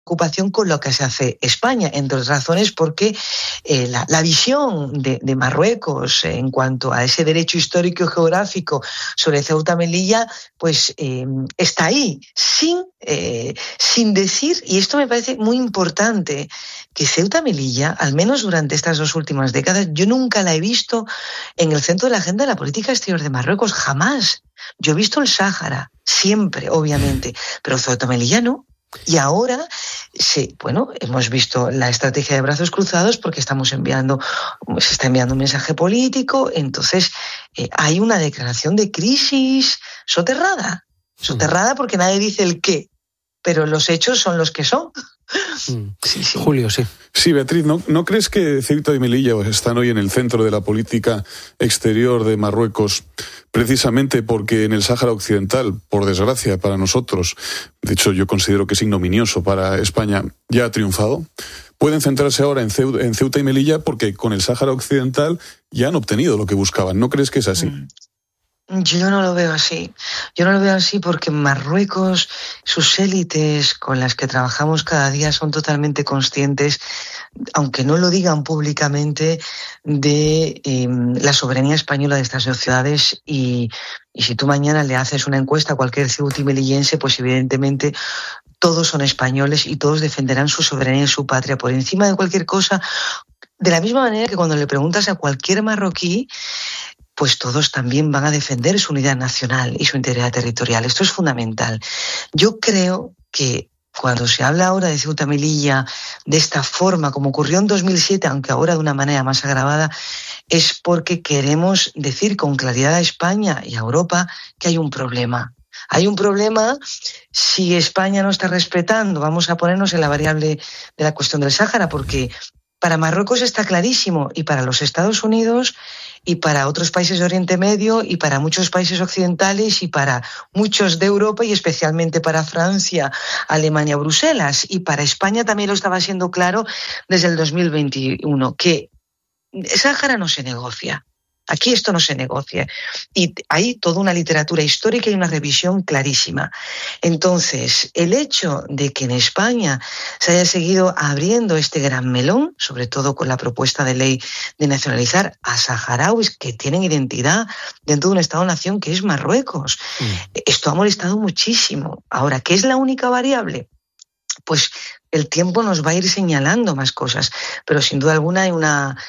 preocupación con lo que se hace España, entre otras razones porque la visión de Marruecos en cuanto a ese derecho histórico y geográfico sobre Ceuta y Melilla, pues está ahí, sin decir, y esto me parece muy importante, que Ceuta y Melilla, al menos durante estas 2 últimas décadas, yo nunca la he visto en el centro de la agenda de la política exterior de Marruecos, jamás. Yo he visto el Sáhara, siempre, obviamente, pero Ceuta y Melilla no. Y ahora, hemos visto la estrategia de brazos cruzados porque se está enviando un mensaje político, entonces hay una declaración de crisis soterrada porque nadie dice el qué, pero los hechos son los que son. Sí. Julio, sí. Sí, Beatriz, ¿no crees que Ceuta y Melilla están hoy en el centro de la política exterior de Marruecos precisamente porque en el Sáhara Occidental, por desgracia para nosotros, de hecho yo considero que es ignominioso para España, ya ha triunfado? Pueden centrarse ahora en Ceuta y Melilla porque con el Sáhara Occidental ya han obtenido lo que buscaban. ¿No crees que es así? Yo no lo veo así. Yo no lo veo así porque Marruecos, sus élites con las que trabajamos cada día son totalmente conscientes, aunque no lo digan públicamente, de la soberanía española de estas 2 ciudades y si tú mañana le haces una encuesta a cualquier ceuta-y-melillense, pues evidentemente todos son españoles y todos defenderán su soberanía y su patria por encima de cualquier cosa, de la misma manera que cuando le preguntas a cualquier marroquí, pues todos también van a defender su unidad nacional y su integridad territorial. Esto es fundamental. Yo creo que cuando se habla ahora de Ceuta y Melilla de esta forma, como ocurrió en 2007, aunque ahora de una manera más agravada, es porque queremos decir con claridad a España y a Europa que hay un problema. Hay un problema si España no está respetando. Vamos a ponernos en la variable de la cuestión del Sáhara, porque para Marruecos está clarísimo y para los Estados Unidos y para otros países de Oriente Medio y para muchos países occidentales y para muchos de Europa y especialmente para Francia, Alemania, Bruselas, y para España también lo estaba siendo claro desde el 2021, que Sáhara no se negocia. Aquí esto no se negocia. Y hay toda una literatura histórica y una revisión clarísima. Entonces, el hecho de que en España se haya seguido abriendo este gran melón, sobre todo con la propuesta de ley de nacionalizar a saharauis que tienen identidad dentro de un Estado-nación que es Marruecos, esto ha molestado muchísimo. Ahora, ¿qué es la única variable? Pues el tiempo nos va a ir señalando más cosas, pero sin duda alguna hay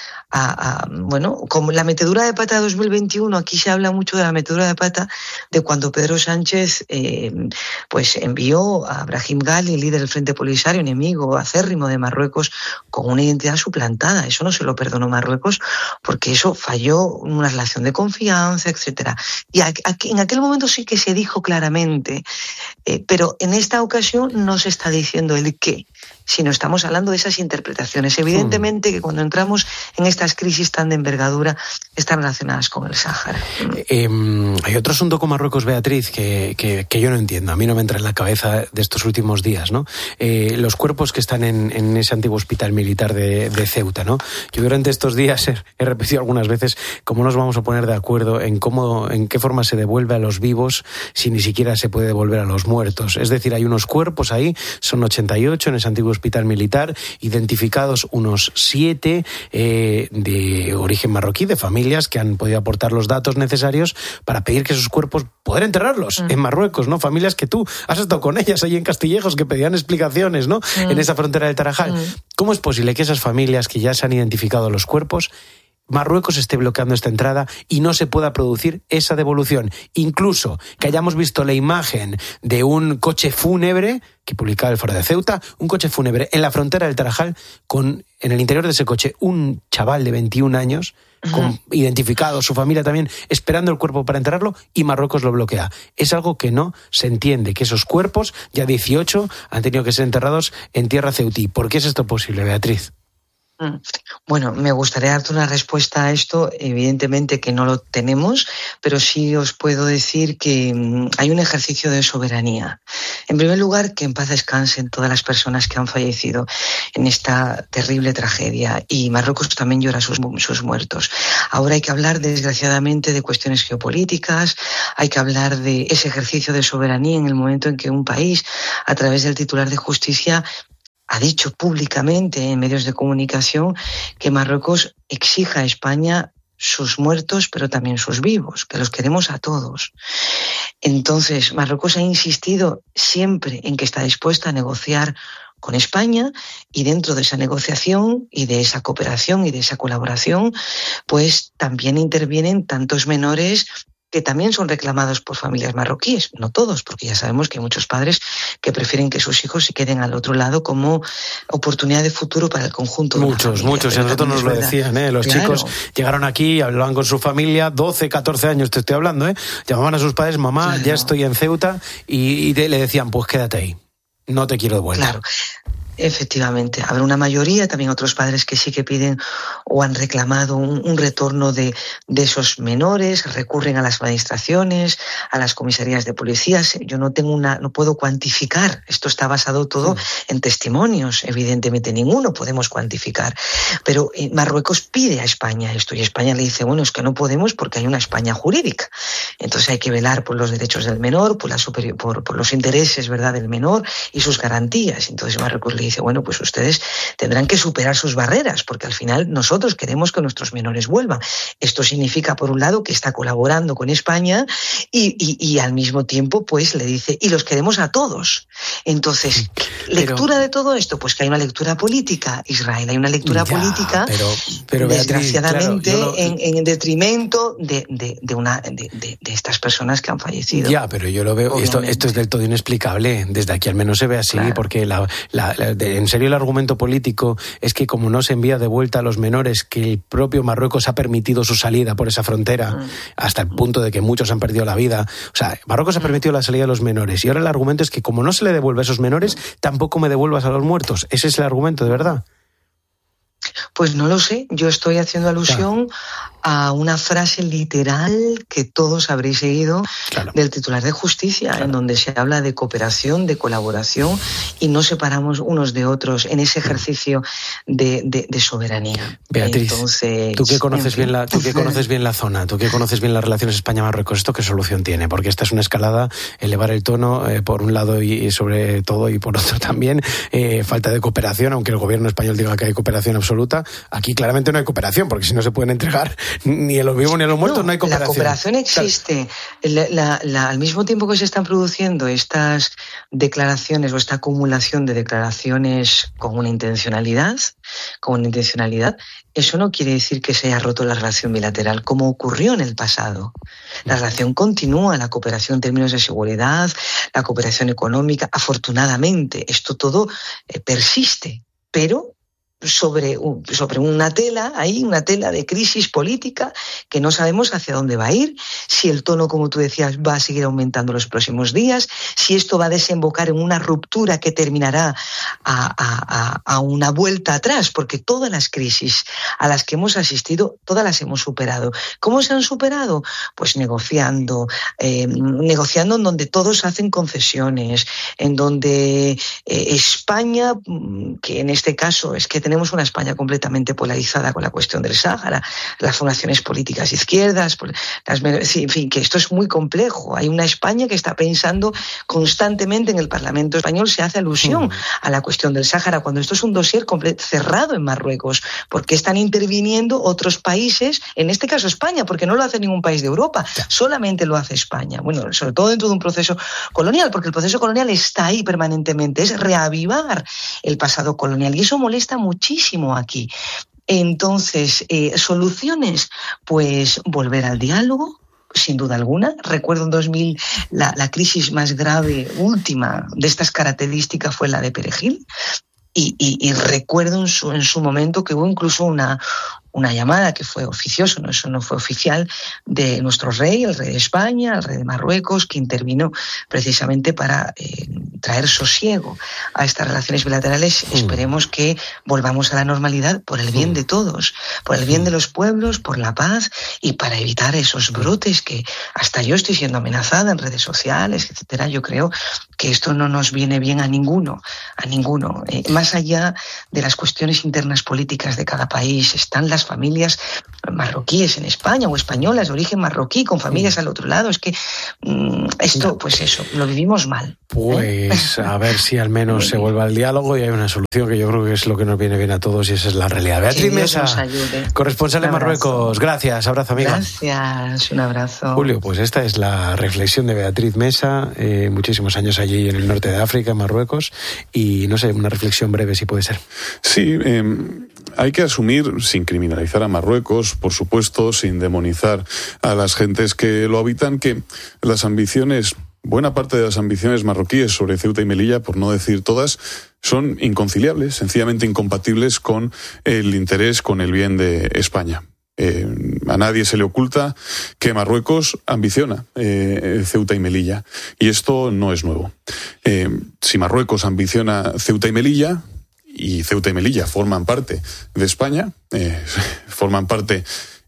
como la metedura de pata de 2021, aquí se habla mucho de la metedura de pata de cuando Pedro Sánchez pues envió a Brahim Ghali, líder del Frente Polisario, enemigo acérrimo de Marruecos, con una identidad suplantada. Eso no se lo perdonó Marruecos porque eso falló una relación de confianza, etcétera. Y en aquel momento sí que se dijo claramente, pero en esta ocasión no se está diciendo el qué, sino estamos hablando de esas interpretaciones. Evidentemente que cuando entramos en estas crisis tan de envergadura están relacionadas con el Sáhara. Hay otro asunto con Marruecos, Beatriz, que yo no entiendo. A mí no me entra en la cabeza de estos últimos días, ¿no? Los cuerpos que están en ese antiguo hospital militar de Ceuta, ¿no? Yo durante estos días he repetido algunas veces cómo nos vamos a poner de acuerdo en qué forma se devuelve a los vivos si ni siquiera se puede devolver a los muertos. Es decir, hay unos cuerpos ahí, son 88 en ese antiguo hospital militar, identificados unos 7 de origen marroquí, de familias que han podido aportar los datos necesarios para pedir que esos cuerpos, poder enterrarlos en Marruecos, ¿no? Familias que tú has estado con ellas ahí en Castillejos, que pedían explicaciones, ¿no? En esa frontera del Tarajal. ¿Cómo es posible que esas familias que ya se han identificado los cuerpos, Marruecos esté bloqueando esta entrada y no se pueda producir esa devolución? Incluso que hayamos visto la imagen de un coche fúnebre que publicaba el Foro de Ceuta, un coche fúnebre en la frontera del Tarajal, con en el interior de ese coche un chaval de 21 años, con identificado, su familia también, esperando el cuerpo para enterrarlo, y Marruecos lo bloquea. Es algo que no se entiende, que esos cuerpos, ya 18, han tenido que ser enterrados en tierra ceutí. ¿Por qué es esto posible, Beatriz? Bueno, me gustaría darte una respuesta a esto. Evidentemente que no lo tenemos, pero sí os puedo decir que hay un ejercicio de soberanía. En primer lugar, que en paz descansen todas las personas que han fallecido en esta terrible tragedia, y Marruecos también llora sus muertos. Ahora hay que hablar, desgraciadamente, de cuestiones geopolíticas, hay que hablar de ese ejercicio de soberanía en el momento en que un país, a través del titular de justicia, ha dicho públicamente en medios de comunicación que Marruecos exija a España sus muertos, pero también sus vivos, que los queremos a todos. Entonces, Marruecos ha insistido siempre en que está dispuesta a negociar con España, y dentro de esa negociación y de esa cooperación y de esa colaboración, pues también intervienen tantos menores que también son reclamados por familias marroquíes, no todos, porque ya sabemos que hay muchos padres que prefieren que sus hijos se queden al otro lado como oportunidad de futuro para el conjunto de la familia. Muchos, y a nosotros nos lo decían, los chicos llegaron aquí, hablaban con su familia, 12, 14 años te estoy hablando, llamaban a sus padres, mamá, ya estoy en Ceuta, y le decían, pues quédate ahí, no te quiero de vuelta. Claro. Efectivamente, habrá una mayoría, también otros padres que sí que piden o han reclamado un retorno de esos menores, recurren a las administraciones, a las comisarías de policías. Yo no puedo cuantificar, esto está basado todo en testimonios, evidentemente ninguno podemos cuantificar, pero Marruecos pide a España esto y España le dice, bueno, es que no podemos porque hay una España jurídica, entonces hay que velar por los derechos del menor, por los intereses, ¿verdad?, del menor y sus garantías. Entonces Marruecos le dice, bueno, pues ustedes tendrán que superar sus barreras, porque al final nosotros queremos que nuestros menores vuelvan. Esto significa, por un lado, que está colaborando con España y al mismo tiempo, pues le dice, y los queremos a todos. Entonces, ¿lectura de todo esto? Pues que hay una lectura política, Israel, hay una lectura política, pero desgraciadamente, Beatriz, claro, en detrimento de estas personas que han fallecido. Ya, pero yo lo veo, esto es del todo inexplicable, desde aquí al menos se ve así, claro. Porque en serio el argumento político es que como no se envía de vuelta a los menores, que el propio Marruecos ha permitido su salida por esa frontera, hasta el punto de que muchos han perdido la vida. O sea, Marruecos ha permitido la salida de los menores, y ahora el argumento es que como no se le devuelve a esos menores, tampoco me devuelvas a los muertos. Ese es el argumento, ¿de verdad? Pues no lo sé, yo estoy haciendo alusión a una frase literal que todos habréis seguido del titular de Justicia, en donde se habla de cooperación, de colaboración, y no separamos unos de otros en ese ejercicio de soberanía. Beatriz, entonces, tú que conoces bien la zona, tú que conoces bien las relaciones España-Marruecos, ¿esto qué solución tiene? Porque esta es una escalada, elevar el tono por un lado y sobre todo, y por otro también, falta de cooperación, aunque el gobierno español diga que hay cooperación absoluta. Aquí claramente no hay cooperación, porque si no se pueden entregar ni a los vivos ni a los muertos, no hay cooperación. La cooperación existe. Al mismo tiempo que se están produciendo estas declaraciones o esta acumulación de declaraciones con una intencionalidad, eso no quiere decir que se haya roto la relación bilateral, como ocurrió en el pasado. La relación continúa, la cooperación en términos de seguridad, la cooperación económica, afortunadamente, esto todo persiste, pero sobre una tela de crisis política que no sabemos hacia dónde va a ir, si el tono, como tú decías, va a seguir aumentando los próximos días, si esto va a desembocar en una ruptura que terminará a una vuelta atrás, porque todas las crisis a las que hemos asistido, todas las hemos superado. ¿Cómo se han superado? Pues negociando en donde todos hacen concesiones, en donde España, que en este caso es que tenemos una España completamente polarizada con la cuestión del Sáhara, las formaciones políticas izquierdas, en fin, que esto es muy complejo. Hay una España que está pensando constantemente, en el Parlamento español se hace alusión a la cuestión del Sáhara, cuando esto es un dossier cerrado en Marruecos, porque están interviniendo otros países, en este caso España, porque no lo hace ningún país de Europa, solamente lo hace España. Bueno, sobre todo dentro de un proceso colonial, porque el proceso colonial está ahí permanentemente, es reavivar el pasado colonial, y eso molesta muchísimo aquí. Entonces, soluciones, pues volver al diálogo, sin duda alguna. Recuerdo en 2000 la crisis más grave, última, de estas características fue la de Perejil, y recuerdo en su momento que hubo incluso una llamada que fue oficiosa, no, eso no fue oficial, de nuestro rey, el rey de España, el rey de Marruecos, que intervino precisamente para traer sosiego a estas relaciones bilaterales. Esperemos que volvamos a la normalidad por el bien de todos, por el bien de los pueblos, por la paz, y para evitar esos brotes que hasta yo estoy siendo amenazada en redes sociales, etcétera. Yo creo que esto no nos viene bien a ninguno. Más allá de las cuestiones internas políticas de cada país, están las familias marroquíes en España o españolas de origen marroquí con familias al otro lado. Es que esto, pues eso, lo vivimos mal. Pues a ver si al menos se vuelve al diálogo y hay una solución que yo creo que es lo que nos viene bien a todos y esa es la realidad. Beatriz Mesa, corresponsal en Marruecos. Gracias, abrazo, amiga. Gracias, un abrazo. Julio, pues esta es la reflexión de Beatriz Mesa, muchísimos años allí en el norte de África, en Marruecos, y no sé, una reflexión breve si puede ser. Sí, hay que asumir, sin criminalizar a Marruecos, por supuesto, sin demonizar a las gentes que lo habitan, que las ambiciones, buena parte de las ambiciones marroquíes sobre Ceuta y Melilla, por no decir todas, son inconciliables, sencillamente incompatibles con el interés, con el bien de España. A nadie se le oculta que Marruecos ambiciona Ceuta y Melilla, y esto no es nuevo. Si Marruecos ambiciona Ceuta y Melilla forman parte de España, forman parte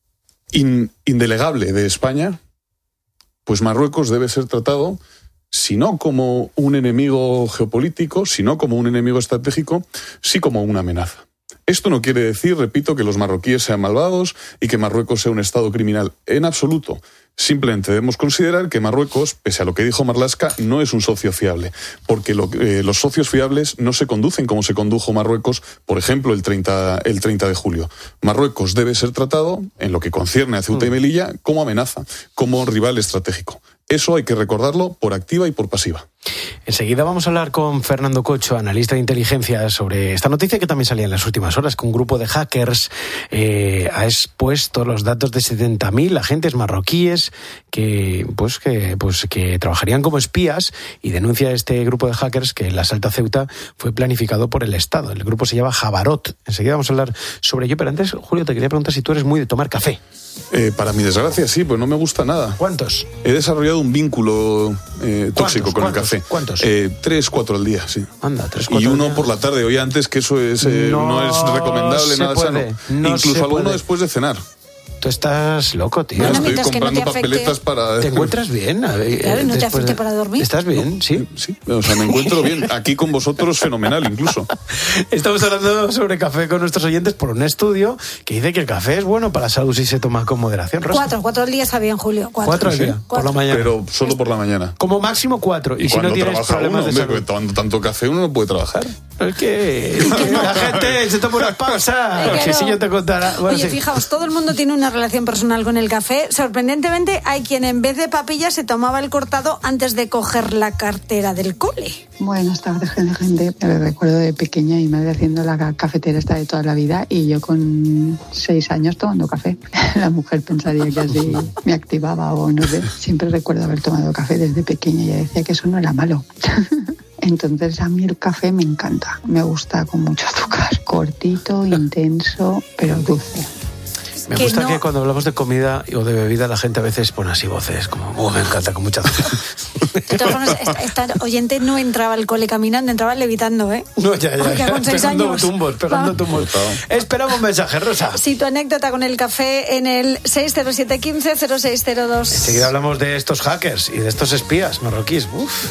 indelegable de España, pues Marruecos debe ser tratado, si no como un enemigo geopolítico, si no como un enemigo estratégico, sí como una amenaza. Esto no quiere decir, repito, que los marroquíes sean malvados y que Marruecos sea un estado criminal. En absoluto. Simplemente debemos considerar que Marruecos, pese a lo que dijo Marlaska, no es un socio fiable, porque los socios fiables no se conducen como se condujo Marruecos, por ejemplo, el 30 de julio. Marruecos debe ser tratado, en lo que concierne a Ceuta y Melilla, como amenaza, como rival estratégico. Eso hay que recordarlo por activa y por pasiva. Enseguida vamos a hablar con Fernando Cocho, analista de inteligencia, sobre esta noticia que también salía en las últimas horas, que un grupo de hackers ha expuesto los datos de 70.000 agentes marroquíes que trabajarían como espías, y denuncia este grupo de hackers que el asalto a Ceuta fue planificado por el Estado. El grupo se llama Jabarot. Enseguida vamos a hablar sobre ello, pero antes, Julio, te quería preguntar si tú eres muy de tomar café. Para mi desgracia, sí, pues no me gusta nada. ¿Cuántos? He desarrollado un vínculo tóxico con el café. ¿Cuántos? 3, 4 al día, sí. Anda, 3, 4 y uno al día. por la tarde. Hoy antes, que eso es no es recomendable, nada sano. Incluso alguno después de cenar. Tú estás loco, tío. Bueno, estoy comprando papeletas para... ¿Te encuentras bien? Claro, ¿no te afecte para dormir? ¿Estás bien? Sí. Sí, o sea, me encuentro bien. Aquí con vosotros, fenomenal, incluso. Estamos hablando sobre café con nuestros oyentes por un estudio que dice que el café es bueno para la salud si se toma con moderación. Rosa. 4 al día está bien, Julio. 4 al día, por la mañana. Pero solo por la mañana. Como máximo 4. Y si no tienes problemas de salud. Tomando tanto café uno no puede trabajar. Es que la gente se toma una pausa. Que si yo te contara. Bueno, oye, fijaos, todo el mundo tiene una relación personal con el café. Sorprendentemente, hay quien en vez de papilla se tomaba el cortado antes de coger la cartera del cole. Buenas tardes, gente. Me recuerdo de pequeña y madre haciendo la cafetera esta de toda la vida y yo con 6 años tomando café. La mujer pensaría que así me activaba o no sé. Siempre recuerdo haber tomado café desde pequeña y ella decía que eso no era malo. Entonces a mí el café me encanta. Me gusta con mucho azúcar. Cortito, intenso, pero dulce. Me gusta que cuando hablamos de comida o de bebida la gente a veces pone así voces como, me encanta, con mucha azúcar. De todas formas, esta oyente no entraba al cole caminando, entraba levitando, ¿eh? No, ya. Con 6 años. Pegando tumbos. Esperamos mensaje, Rosa. Si tu anécdota con el café en el 60715-0602. Enseguida hablamos de estos hackers y de estos espías marroquíes. Uf.